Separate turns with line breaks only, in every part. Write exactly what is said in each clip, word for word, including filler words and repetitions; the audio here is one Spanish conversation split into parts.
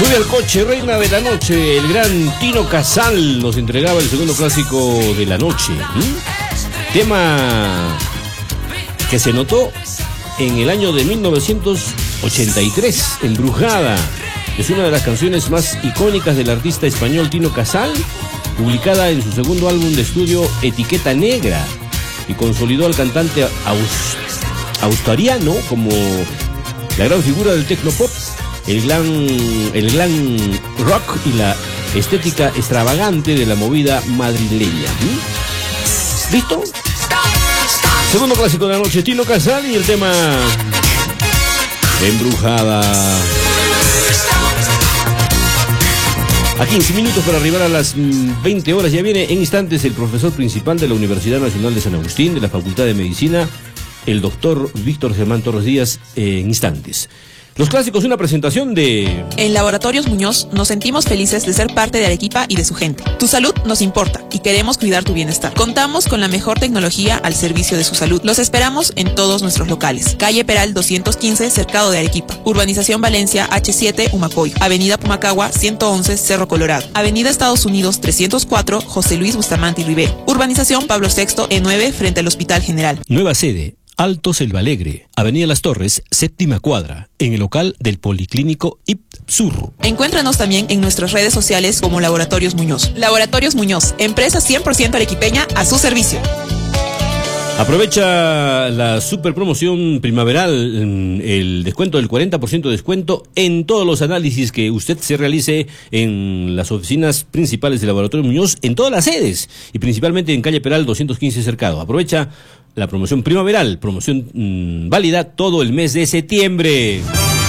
Sube al coche, reina de la noche. El gran Tino Casal nos entregaba el segundo clásico de la noche. ¿Mm? Tema que se notó en el año de mil novecientos ochenta y tres, Embrujada. Es una de las canciones más icónicas del artista español Tino Casal, publicada en su segundo álbum de estudio Etiqueta Negra, y consolidó al cantante aus, australiano como la gran figura del tecnopop, el glam, el glam rock y la estética extravagante de la movida madrileña. ¿Mm? ¿Listo? Segundo clásico de la noche, Tino Casal y el tema Embrujada. A quince minutos para arribar a las veinte horas. Ya viene en instantes el profesor principal de la Universidad Nacional de San Agustín, de la Facultad de Medicina, el doctor Víctor Germán Torres Díaz, en instantes. Los clásicos, una presentación de...
En Laboratorios Muñoz nos sentimos felices de ser parte de Arequipa y de su gente. Tu salud nos importa y queremos cuidar tu bienestar. Contamos con la mejor tecnología al servicio de su salud. Los esperamos en todos nuestros locales. Calle Peral doscientos quince, Cercado de Arequipa. Urbanización Valencia H siete, Humacoy. Avenida Pumacagua ciento once, Cerro Colorado. Avenida Estados Unidos trescientos cuatro, José Luis Bustamante y Rivero. Urbanización Pablo sexto, E nueve, frente al Hospital General.
Nueva sede, Alto Selva Alegre, Avenida Las Torres, séptima cuadra, en el local del Policlínico Ipsur.
Encuéntranos también en nuestras redes sociales como Laboratorios Muñoz. Laboratorios Muñoz, empresa cien por ciento arequipeña a su servicio.
Aprovecha la super promoción primaveral, el descuento del cuarenta por ciento de descuento en todos los análisis que usted se realice en las oficinas principales del Laboratorio Muñoz, en todas las sedes y principalmente en calle Peral doscientos quince Cercado. Aprovecha la promoción primaveral, promoción mmm, válida todo el mes de septiembre.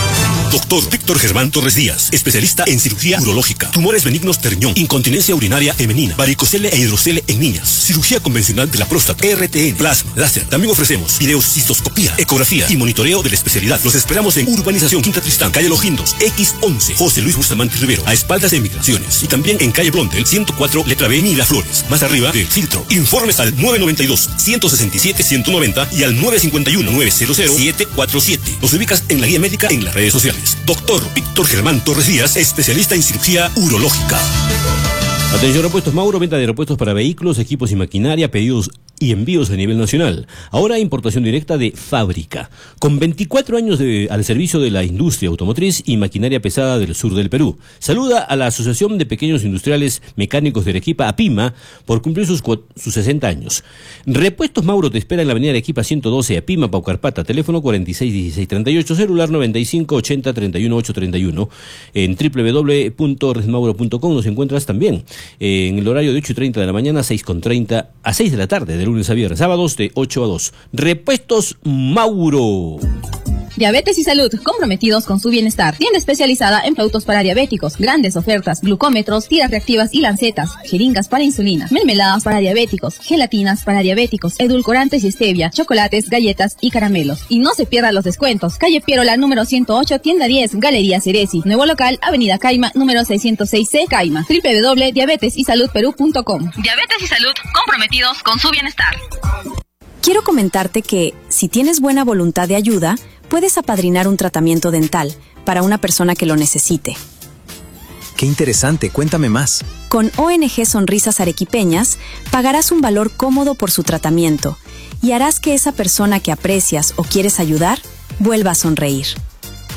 Doctor Víctor Germán Torres Díaz, especialista en cirugía urológica, tumores benignos de riñón, incontinencia urinaria femenina, varicocele e hidrocele en niñas, cirugía convencional de la próstata, R T N, plasma, láser. También ofrecemos videocistoscopía, ecografía y monitoreo de la especialidad. Los esperamos en Urbanización Quinta Tristán, calle Logindos, X once, José Luis Bustamante Rivero, a espaldas de Migraciones. Y también en calle Blondel, ciento cuatro, letra B, Miraflores, más arriba del filtro. Informes al nueve nueve dos, uno seis siete, uno nueve cero y al nueve cinco uno, nueve cero cero, siete cuatro siete. Nos ubicas en la guía médica en las redes sociales. Doctor Víctor Germán Torres Díaz, especialista en cirugía urológica.
Atención, Repuestos Mauro, venta de repuestos para vehículos, equipos y maquinaria, pedidos y envíos a nivel nacional. Ahora importación directa de fábrica. Con veinticuatro años de, al servicio de la industria automotriz y maquinaria pesada del sur del Perú. Saluda a la Asociación de Pequeños Industriales Mecánicos de Arequipa, APIMA, por cumplir sus, sus sesenta años. Repuestos Mauro te espera en la avenida Arequipa ciento doce, APIMA, Paucarpata, teléfono cuarenta y seis dieciséis treinta y ocho, celular noventa y cinco ochenta treinta y uno ocho treinta y uno. En doble u doble u doble u punto redmauro punto com nos encuentras también eh, en el horario de ocho y treinta de la mañana, seis con treinta a seis de la tarde, de lunes a viernes, sábados de ocho a dos. Repuestos Mauro.
Diabetes y salud, comprometidos con su bienestar. Tienda especializada en productos para diabéticos. Grandes ofertas, glucómetros, tiras reactivas y lancetas, jeringas para insulina, mermeladas para diabéticos, gelatinas para diabéticos, edulcorantes y stevia, chocolates, galletas y caramelos. Y no se pierdan los descuentos. Calle Pierola, número ciento ocho, tienda diez, Galería Ceresi. Nuevo local, Avenida Caima, número seiscientos seis C, Caima. doble u doble u doble u punto diabetes y salud perú punto com.
Diabetes y salud, comprometidos con su bienestar.
Quiero comentarte que, si tienes buena voluntad de ayuda, puedes apadrinar un tratamiento dental para una persona que lo necesite.
Qué interesante, cuéntame más.
Con O N G Sonrisas Arequipeñas, pagarás un valor cómodo por su tratamiento y harás que esa persona que aprecias o quieres ayudar vuelva a sonreír.